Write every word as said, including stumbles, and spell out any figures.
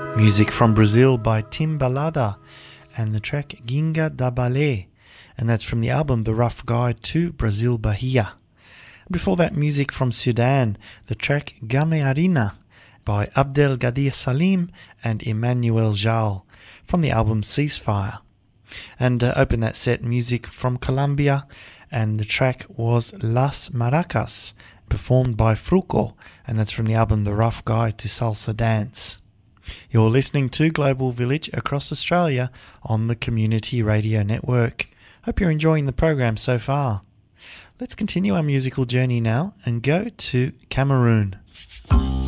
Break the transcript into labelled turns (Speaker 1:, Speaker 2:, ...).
Speaker 1: Music from Brazil by Tim Balada and the track Ginga da Balé, and that's from the album The Rough Guide to Brazil Bahia. Before that, music from Sudan, the track Gamearina by Abdel Gadir Salim and Emmanuel Jal from the album Ceasefire. And uh, open that set, music from Colombia, and the track was Las Maracas, performed by Fruco, and that's from the album The Rough Guide to Salsa Dance. You're listening to Global Village across Australia on the Community Radio Network. Hope you're enjoying the program so far. Let's continue our musical journey now and go to Cameroon.